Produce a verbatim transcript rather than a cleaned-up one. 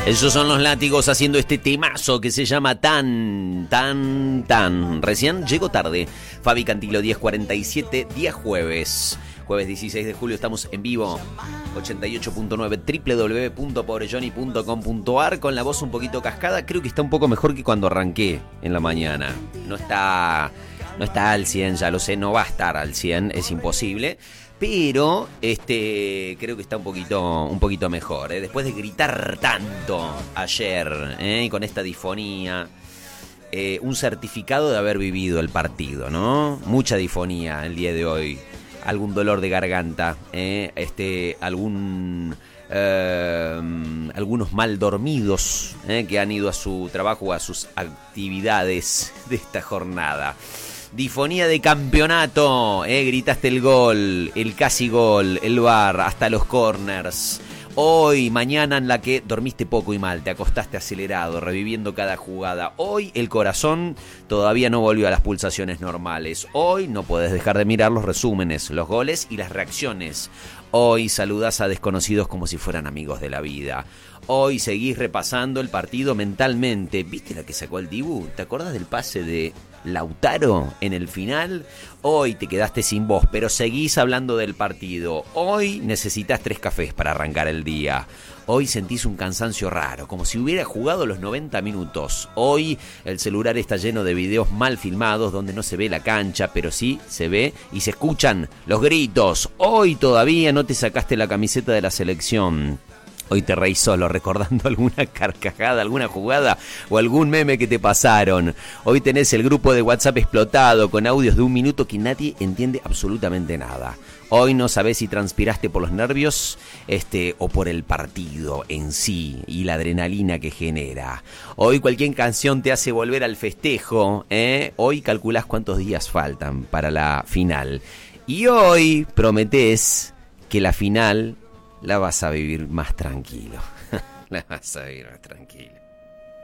Esos son los Látigos haciendo este temazo que se llama Tan, Tan, Tan. Recién llegó tarde. Fabi Cantilo, diez cuarenta y siete, día jueves. Jueves dieciséis de julio, estamos en vivo. ochenta y ocho punto nueve, doble u doble u doble u punto pobrejoni punto com punto a r. Con la voz un poquito cascada. Creo que está un poco mejor que cuando arranqué en la mañana. No está, no está al cien, ya lo sé. No va a estar al cien, es imposible. Pero este creo que está un poquito un poquito mejor, ¿eh? Después de gritar tanto ayer, ¿eh? Y con esta difonía, eh, un certificado de haber vivido el partido, ¿no? Mucha difonía el día de hoy, algún dolor de garganta, ¿eh? este algún eh, algunos mal dormidos, ¿eh? Que han ido a su trabajo, a sus actividades de esta jornada. Difonía de campeonato, eh, gritaste el gol, el casi gol, el bar, hasta los corners. Hoy, mañana en la que dormiste poco y mal, te acostaste acelerado, reviviendo cada jugada. Hoy el corazón todavía no volvió a las pulsaciones normales. Hoy no podés dejar de mirar los resúmenes, los goles y las reacciones. Hoy saludás a desconocidos como si fueran amigos de la vida. Hoy seguís repasando el partido mentalmente. ¿Viste la que sacó el Dibu? ¿Te acordás del pase de Lautaro en el final? Hoy te quedaste sin voz, pero seguís hablando del partido. Hoy necesitas tres cafés para arrancar el día. Hoy sentís un cansancio raro, como si hubiera jugado los noventa minutos. Hoy el celular está lleno de videos mal filmados donde no se ve la cancha, pero sí se ve y se escuchan los gritos. Hoy todavía no te sacaste la camiseta de la selección. Hoy te reís solo recordando alguna carcajada, alguna jugada o algún meme que te pasaron. Hoy tenés el grupo de WhatsApp explotado con audios de un minuto que nadie entiende absolutamente nada. Hoy no sabés si transpiraste por los nervios este, o por el partido en sí y la adrenalina que genera. Hoy cualquier canción te hace volver al festejo, ¿eh? Hoy calculás cuántos días faltan para la final. Y hoy prometés que la final la vas a vivir más tranquilo. La vas a vivir más tranquilo.